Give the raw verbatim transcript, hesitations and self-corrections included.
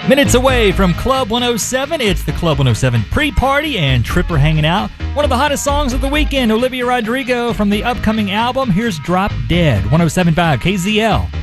Minutes away from Club one oh seven, it's the Club one oh seven pre-party and Tripper hanging out. One of the hottest songs of the weekend, Olivia Rodrigo from the upcoming album. Here's Drop Dead, one oh seven point five K Z L.